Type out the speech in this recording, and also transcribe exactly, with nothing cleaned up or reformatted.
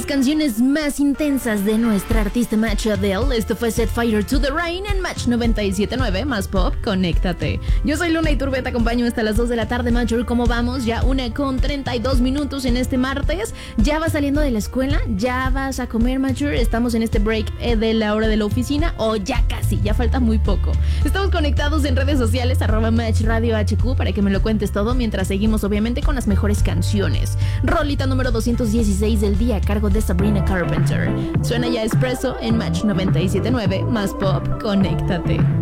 canciones más intensas de nuestra artista Match Adele. Esto fue Set Fire to the Rain en Match noventa y siete punto nueve, más pop, conéctate. Yo soy Luna Iturbe, te acompaño hasta las dos de la tarde, Matcher. ¿Cómo vamos? Ya una con treinta y dos minutos en este martes. ¿Ya vas saliendo de la escuela? ¿Ya vas a comer, Matcher? ¿Estamos en este break de la hora de la oficina? ¿O ya casi? Ya falta muy poco. Estamos conectados en redes sociales, arroba Match Radio H Q, para que me lo cuentes todo, mientras seguimos obviamente con las mejores canciones. Rolita número doscientos dieciséis del día a cargo de Sabrina Carpenter. Suena ya Espresso en Match noventa y siete punto nueve, más pop, conéctate.